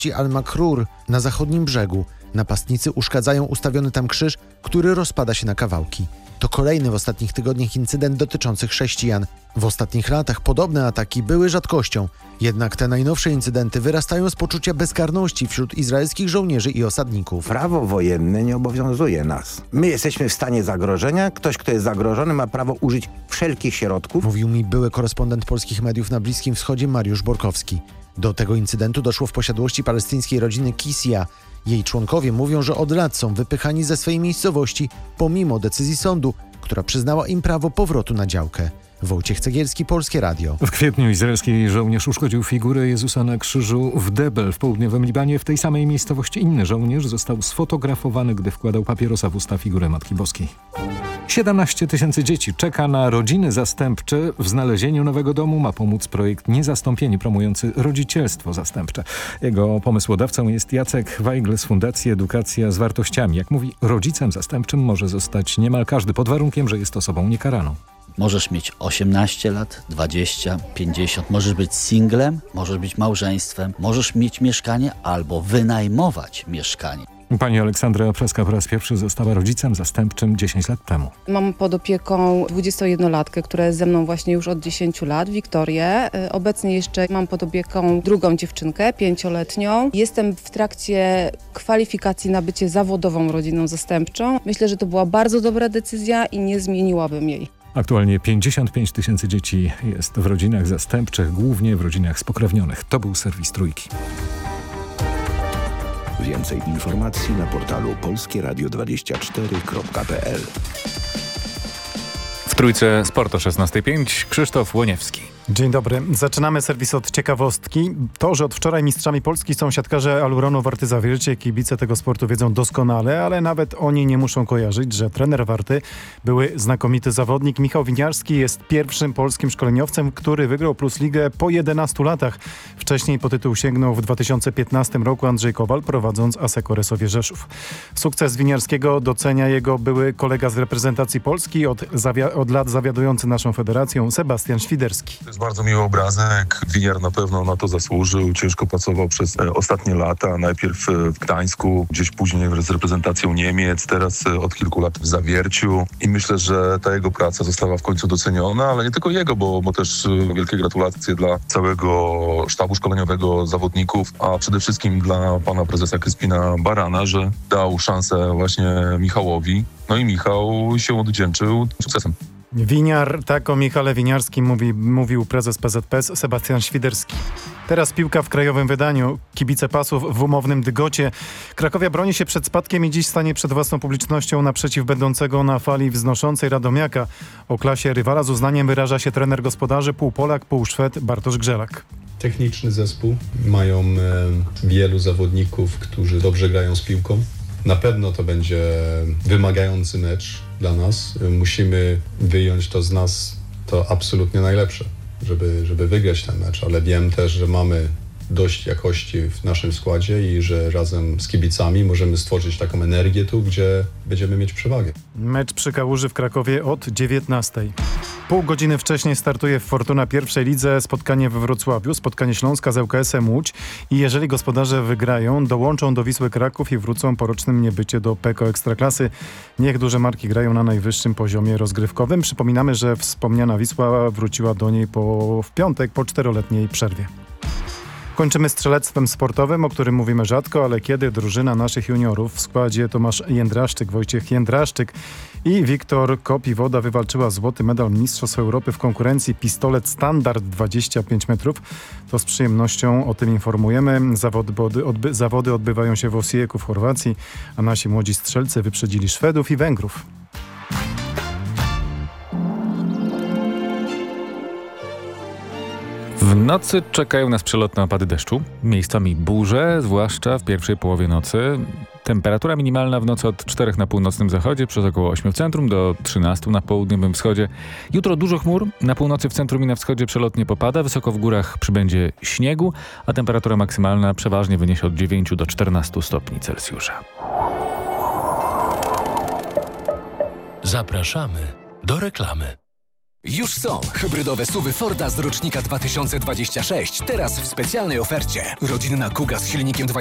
Al-Makrur na zachodnim brzegu. Napastnicy uszkadzają ustawiony tam krzyż, który rozpada się na kawałki. To kolejny w ostatnich tygodniach incydent dotyczący chrześcijan. W ostatnich latach podobne ataki były rzadkością. Jednak te najnowsze incydenty wyrastają z poczucia bezkarności wśród izraelskich żołnierzy i osadników. Prawo wojenne nie obowiązuje nas. My jesteśmy w stanie zagrożenia. Ktoś, kto jest zagrożony, ma prawo użyć wszelkich środków. Mówił mi były korespondent polskich mediów na Bliskim Wschodzie Mariusz Borkowski. Do tego incydentu doszło w posiadłości palestyńskiej rodziny Kisja. Jej członkowie mówią, że od lat są wypychani ze swej miejscowości pomimo decyzji sądu, która przyznała im prawo powrotu na działkę. Wojciech Cegielski, Polskie Radio. W kwietniu izraelski żołnierz uszkodził figurę Jezusa na krzyżu w Debel w południowym Libanie. W tej samej miejscowości inny żołnierz został sfotografowany, gdy wkładał papierosa w usta figurę Matki Boskiej. 17 000 dzieci czeka na rodziny zastępcze. W znalezieniu nowego domu ma pomóc projekt Niezastąpieni, promujący rodzicielstwo zastępcze. Jego pomysłodawcą jest Jacek Weigl z Fundacji Edukacja z Wartościami. Jak mówi, rodzicem zastępczym może zostać niemal każdy, pod warunkiem, że jest osobą niekaraną. Możesz mieć 18 lat, 20, 50, możesz być singlem, możesz być małżeństwem, możesz mieć mieszkanie albo wynajmować mieszkanie. Pani Aleksandra Przeska po raz pierwszy została rodzicem zastępczym 10 lat temu. Mam pod opieką 21-latkę, która jest ze mną właśnie już od 10 lat, Wiktorię. Obecnie jeszcze mam pod opieką drugą dziewczynkę, 5-letnią. Jestem w trakcie kwalifikacji na bycie zawodową rodziną zastępczą. Myślę, że to była bardzo dobra decyzja i nie zmieniłabym jej. Aktualnie 55 000 dzieci jest w rodzinach zastępczych, głównie w rodzinach spokrewnionych. To był serwis Trójki. Więcej informacji na portalu polskieradio24.pl. W Trójce Sport o 16:05 Krzysztof Łoniewski. Dzień dobry. Zaczynamy serwis od ciekawostki. To, że od wczoraj mistrzami Polski są siatkarze Aluronu Warty Zawiercie, kibice tego sportu wiedzą doskonale, ale nawet oni nie muszą kojarzyć, że trener Warty, były znakomity zawodnik Michał Winiarski, jest pierwszym polskim szkoleniowcem, który wygrał Plus Ligę po 11 latach. Wcześniej po tytuł sięgnął w 2015 roku Andrzej Kowal, prowadząc Asseco Resowie Rzeszów. Sukces Winiarskiego docenia jego były kolega z reprezentacji Polski, od lat zawiadujący naszą federacją Sebastian Świderski. To jest bardzo miły obrazek. Winiar na pewno na to zasłużył. Ciężko pracował przez ostatnie lata. Najpierw w Gdańsku, gdzieś później z reprezentacją Niemiec, teraz od kilku lat w Zawierciu. I myślę, że ta jego praca została w końcu doceniona, ale nie tylko jego, bo też wielkie gratulacje dla całego sztabu szkoleniowego zawodników, a przede wszystkim dla pana prezesa Kryspina Barana, że dał szansę właśnie Michałowi. No i Michał się odwdzięczył sukcesem. Winiar, tak o Michale Winiarskim mówił prezes PZPS Sebastian Świderski. Teraz piłka w krajowym wydaniu. Kibice Pasów w umownym dygocie. Krakowia broni się przed spadkiem i dziś stanie przed własną publicznością naprzeciw będącego na fali wznoszącej Radomiaka. O klasie rywala z uznaniem wyraża się trener gospodarzy, pół Polak, pół Szwed Bartosz Grzelak. Techniczny zespół. Mają wielu zawodników, którzy dobrze grają z piłką. Na pewno to będzie wymagający mecz dla nas. Musimy wyjąć to z nas to absolutnie najlepsze, żeby wygrać ten mecz, ale wiem też, że mamy dość jakości w naszym składzie i że razem z kibicami możemy stworzyć taką energię tu, gdzie będziemy mieć przewagę. Mecz przy Kałuży w Krakowie od 19:00. Pół godziny wcześniej startuje w Fortuna pierwszej lidze spotkanie we Wrocławiu, spotkanie Śląska z ŁKS-em Łódź i jeżeli gospodarze wygrają, dołączą do Wisły Kraków i wrócą po rocznym niebycie do PKO Ekstraklasy. Niech duże marki grają na najwyższym poziomie rozgrywkowym. Przypominamy, że wspomniana Wisła wróciła do niej w piątek po 4-letniej przerwie. Kończymy strzelectwem sportowym, o którym mówimy rzadko, ale kiedy drużyna naszych juniorów w składzie Tomasz Jędraszczyk, Wojciech Jędraszczyk i Wiktor Kopiwoda wywalczyła złoty medal Mistrzostw Europy w konkurencji pistolet standard 25 metrów, to z przyjemnością o tym informujemy. Zawody odbywają się w Osijeku w Chorwacji, a nasi młodzi strzelcy wyprzedzili Szwedów i Węgrów. W nocy czekają nas przelotne opady deszczu, miejscami burze, zwłaszcza w pierwszej połowie nocy. Temperatura minimalna w nocy od 4 na północnym zachodzie, przez około 8 w centrum, do 13 na południowym wschodzie. Jutro dużo chmur, na północy w centrum i na wschodzie przelotnie popada, wysoko w górach przybędzie śniegu, a temperatura maksymalna przeważnie wyniesie od 9 do 14 stopni Celsjusza. Zapraszamy do reklamy. Już są hybrydowe SUV-y Forda z rocznika 2026. Teraz w specjalnej ofercie. Rodzinna Kuga z silnikiem